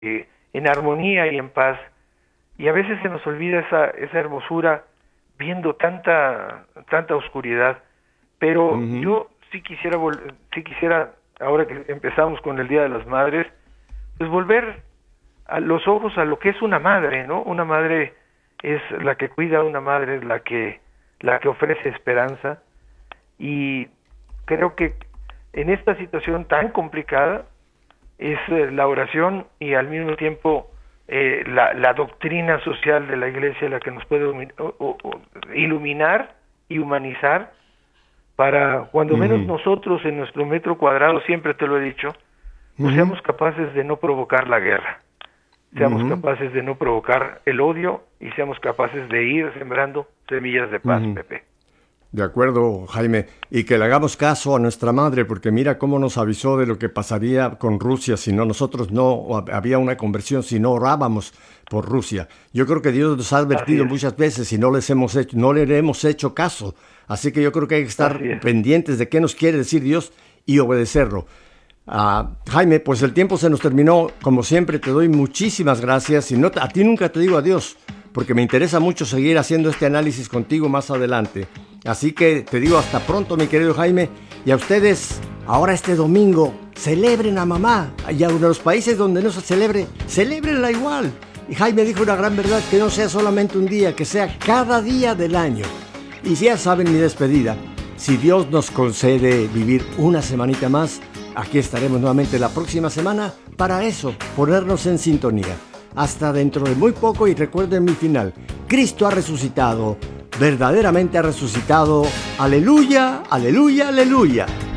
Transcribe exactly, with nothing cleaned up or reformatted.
eh, en armonía y en paz. Y a veces se nos olvida esa, esa hermosura viendo tanta, tanta oscuridad. Pero Uh-huh. yo sí quisiera, vol- sí quisiera, ahora que empezamos con el Día de las Madres, pues volver a los ojos a lo que es una madre, ¿no? Una madre es la que cuida, una madre es la que, la que ofrece esperanza. Y creo que en esta situación tan complicada es eh, la oración y al mismo tiempo eh, la, la doctrina social de la Iglesia la que nos puede humi- o- o- o iluminar y humanizar para cuando menos Uh-huh. nosotros en nuestro metro cuadrado, siempre te lo he dicho, pues Uh-huh. seamos capaces de no provocar la guerra, seamos Uh-huh. capaces de no provocar el odio y seamos capaces de ir sembrando semillas de paz, Uh-huh. Pepe. De acuerdo, Jaime, y que le hagamos caso a nuestra madre, porque mira cómo nos avisó de lo que pasaría con Rusia si no nosotros no o hab- había una conversión, si no orábamos por Rusia. Yo creo que Dios nos ha Así advertido es, muchas veces y no les hemos hecho, no le hemos hecho caso. Así que yo creo que hay que estar así es. pendientes de qué nos quiere decir Dios y obedecerlo. Ah, Jaime, pues el tiempo se nos terminó. Como siempre, te doy muchísimas gracias. Y no, te- a ti nunca te digo adiós, porque me interesa mucho seguir haciendo este análisis contigo más adelante. Así que te digo hasta pronto, mi querido Jaime. Y a ustedes, ahora este domingo, celebren a mamá. Y a uno de los países donde no se celebre, celébrenla igual. Y Jaime dijo una gran verdad, que no sea solamente un día, que sea cada día del año. Y ya saben mi despedida. Si Dios nos concede vivir una semanita más, aquí estaremos nuevamente la próxima semana para eso, ponernos en sintonía. Hasta dentro de muy poco y recuerden mi final. Cristo ha resucitado, verdaderamente ha resucitado. Aleluya, aleluya, aleluya.